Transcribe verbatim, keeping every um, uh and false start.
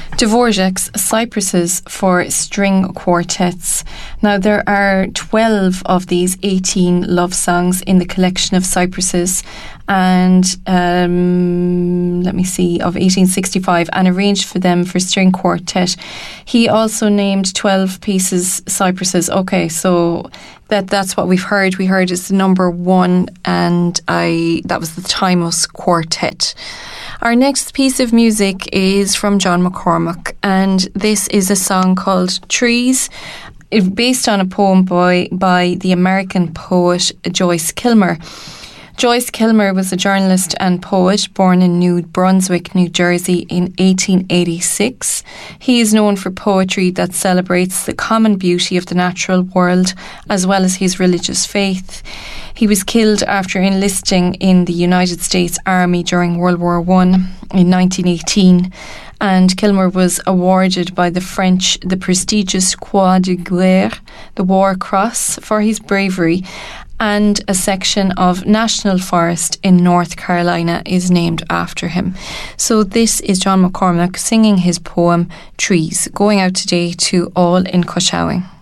Dvorak's Cypresses for String Quartets. Now, there are twelve of these eighteen love songs in the collection of Cypresses, and um, let me see, of eighteen sixty-five, and arranged for them for string quartet. He also named twelve pieces Cypresses. Okay, so that that's what we've heard. We heard it's number one, and I that was the Timos Quartet. Our next piece of music is from John McCormack, and this is a song called Trees, based on a poem by, by the American poet Joyce Kilmer. Joyce Kilmer was a journalist and poet born in New Brunswick, New Jersey in eighteen eighty-six. He is known for poetry that celebrates the common beauty of the natural world as well as his religious faith. He was killed after enlisting in the United States Army during World War One in nineteen eighteen, and Kilmer was awarded by the French the prestigious Croix de Guerre, the War Cross, for his bravery, and a section of National Forest in North Carolina is named after him. So this is John McCormack singing his poem Trees, going out today to all in Cushowing.